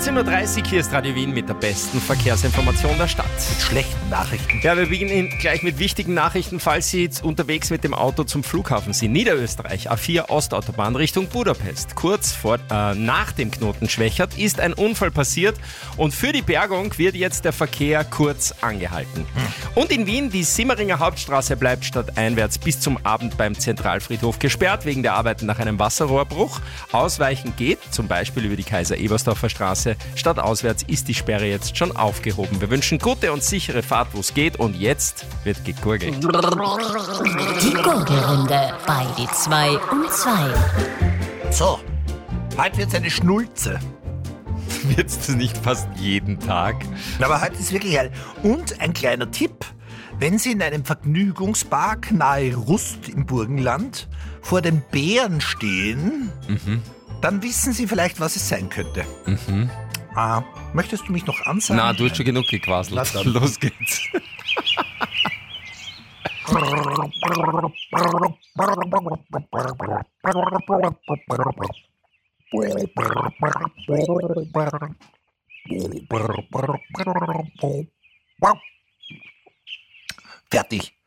18.30 Uhr, hier ist Radio Wien mit der besten Verkehrsinformation der Stadt. Mit schlechten Nachrichten. Ja, wir beginnen gleich mit wichtigen Nachrichten, falls Sie jetzt unterwegs mit dem Auto zum Flughafen sind. Niederösterreich, A4 Ostautobahn Richtung Budapest. Kurz nach dem Knoten Schwächert ist ein Unfall passiert und für die Bergung wird jetzt der Verkehr kurz angehalten. Und in Wien, die Simmeringer Hauptstraße bleibt stadteinwärts bis zum Abend beim Zentralfriedhof gesperrt, wegen der Arbeiten nach einem Wasserrohrbruch. Ausweichen geht, zum Beispiel über die Kaiser-Ebersdorfer Straße. Stadtauswärts ist die Sperre jetzt schon aufgehoben. Wir wünschen gute und sichere Fahrt, wo es geht, und jetzt wird gegurgelt. Die Gurgelrunde bei die 2 und 2. So, heute wird's eine Schnulze. Wird's das nicht fast jeden Tag? Aber heute ist wirklich hell. Und ein kleiner Tipp. Wenn Sie in einem Vergnügungspark nahe Rust im Burgenland vor den Bären stehen, dann wissen Sie vielleicht, was es sein könnte. Möchtest du mich noch ansagen? Na, du hast schon genug gequasselt. Na dann. Los geht's. Fertig.